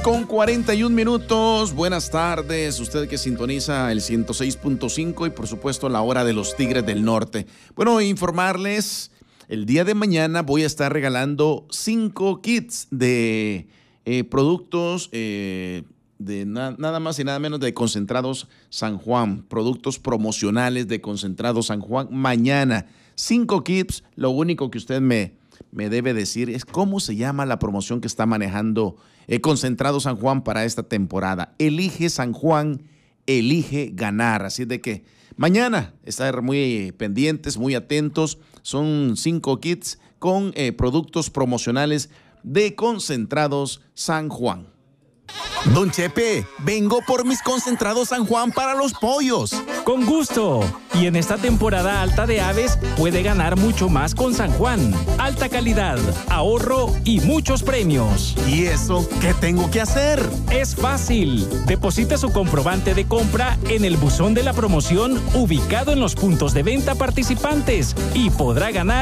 Con 41 minutos, buenas tardes, usted que sintoniza el 106.5 y por supuesto la hora de los Tigres del Norte. Bueno, informarles, el día de mañana voy a estar regalando 5 kits de productos nada más y nada menos de Concentrados San Juan, productos promocionales de Concentrados San Juan. Mañana, 5 kits, lo único que usted me debe decir es cómo se llama la promoción que está manejando Concentrado San Juan para esta temporada. Elige San Juan, elige ganar. Así de que mañana estar muy pendientes, muy atentos. Son 5 kits con productos promocionales de Concentrados San Juan. Don Chepe, vengo por mis Concentrados San Juan para los pollos. Con gusto. Y en esta temporada alta de aves puede ganar mucho más con San Juan. Alta calidad, ahorro y muchos premios. ¿Y eso qué tengo que hacer? Es fácil. Deposita su comprobante de compra en el buzón de la promoción ubicado en los puntos de venta participantes y podrá ganar